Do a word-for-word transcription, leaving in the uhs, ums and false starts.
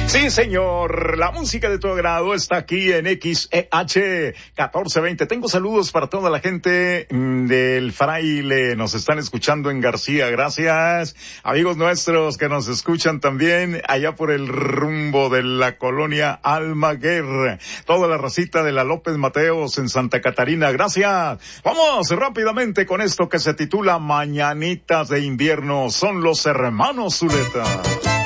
Sí, señor, la música de tu agrado está aquí en X E H catorce veinte. Tengo saludos para toda la gente del Fraile, nos están escuchando en García, gracias. Amigos nuestros que nos escuchan también allá por el rumbo de la colonia Almaguer, toda la racita de la López Mateos en Santa Catarina, gracias. Vamos rápidamente con esto que se titula Mañanitas de Invierno, son los hermanos Zuleta.